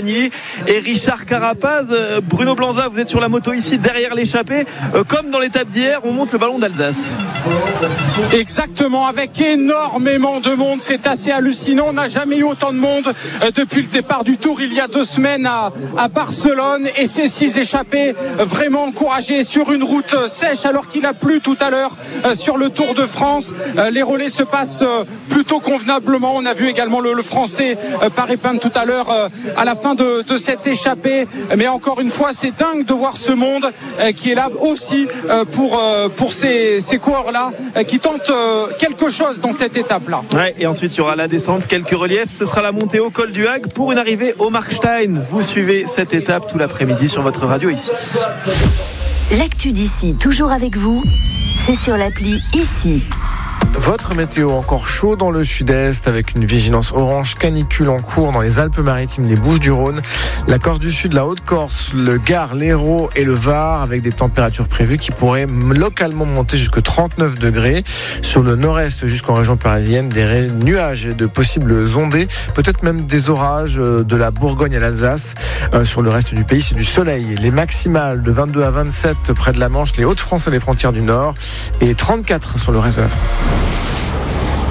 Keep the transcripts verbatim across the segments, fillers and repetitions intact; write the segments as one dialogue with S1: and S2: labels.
S1: Pagny et Richard Carapaz. Bruno Blanza, vous êtes sur la moto ici derrière l'échappée. Comme dans l'étape d'hier, on monte le ballon d'Alsace.
S2: Exactement, avec énormément de monde, c'est assez hallucinant. On n'a jamais eu autant de monde depuis le départ du Tour il y a deux semaines à, à Barcelone, et ces six échappés vraiment encouragés sur une route sèche alors qu'il a plu tout à l'heure sur le Tour de France. Les relais se passent plutôt convenablement. On a vu également le, le français Paré-Pin tout à l'heure à la fin de, de cette échappée, mais encore une fois c'est dingue de voir ce monde qui est là aussi pour, pour ces, ces coureurs-là qui tentent quelque chose dans cette étape-là.
S1: Ouais, et ensuite il y aura la descente, quelques reliefs, ce sera la montée au col du Hague pour une arrivée au Markstein. Vous suivez cette étape tout l'après-midi sur votre radio ici.
S3: L'actu d'ici, toujours avec vous, c'est sur l'appli ici.
S4: Votre météo, encore chaud dans le sud-est avec une vigilance orange canicule en cours dans les Alpes-Maritimes, les Bouches-du-Rhône, la Corse du Sud, la Haute-Corse, le Gard, l'Hérault et le Var, avec des températures prévues qui pourraient localement monter jusqu'à trente-neuf degrés. Sur le nord-est jusqu'en région parisienne, des nuages et de possibles ondées, peut-être même des orages de la Bourgogne à l'Alsace. Euh, sur le reste du pays, c'est du soleil. Les maximales de vingt-deux à vingt-sept près de la Manche, les Hauts-de-France et les frontières du Nord, et trente-quatre sur le reste de la France.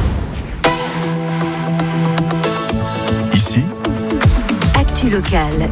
S3: Ici, actu locale,